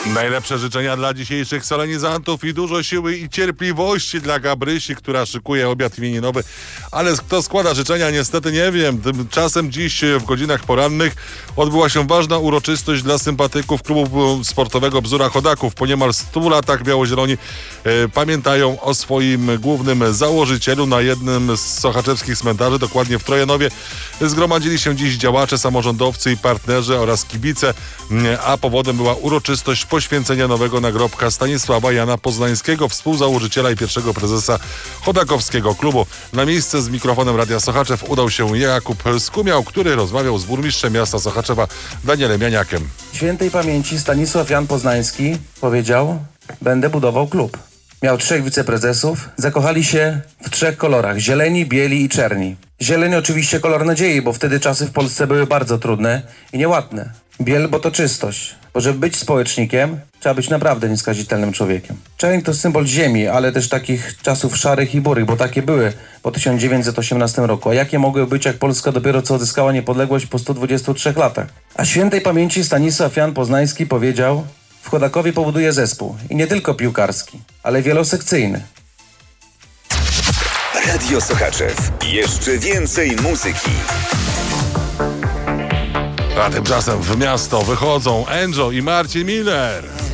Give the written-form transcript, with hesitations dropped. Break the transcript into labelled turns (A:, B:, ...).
A: Najlepsze życzenia dla dzisiejszych solenizantów i dużo siły i cierpliwości dla Gabrysi, która szykuje obiad imieninowy. Ale kto składa życzenia, niestety nie wiem. Tymczasem dziś w godzinach porannych odbyła się ważna uroczystość dla sympatyków klubu sportowego Bzura Chodaków. Po niemal 100 latach białozieloni pamiętają o swoim głównym założycielu. Na jednym z sochaczewskich cmentarzy, dokładnie w Trojanowie, zgromadzili się dziś działacze, samorządowcy i partnerzy oraz kibice, a powodem była uroczystość poświęcenia nowego nagrobka Stanisława Jana Poznańskiego, współzałożyciela i pierwszego prezesa chodakowskiego klubu. Na miejsce z mikrofonem Radia Sochaczew udał się Jakub Skumiał, który rozmawiał z burmistrzem miasta Sochaczewa Danielem Janiakiem.
B: Świętej pamięci Stanisław Jan Poznański powiedział: będę budował klub. Miał 3 wiceprezesów, zakochali się w 3 kolorach: zieleni, bieli i czerni. Zieleń oczywiście kolor nadziei, bo wtedy czasy w Polsce były bardzo trudne i nieładne. Biel, bo to czystość, bo żeby być społecznikiem, trzeba być naprawdę nieskazitelnym człowiekiem. Czerń to symbol ziemi, ale też takich czasów szarych i burych, bo takie były po 1918 roku. A jakie mogły być, jak Polska dopiero co odzyskała niepodległość po 123 latach? A świętej pamięci Stanisław Jan Poznański powiedział: w Chodakowie powoduje zespół i nie tylko piłkarski, ale wielosekcyjny.
C: Radio Sochaczew. Jeszcze więcej muzyki.
A: A tymczasem w miasto wychodzą Enzo i Marcin Miller.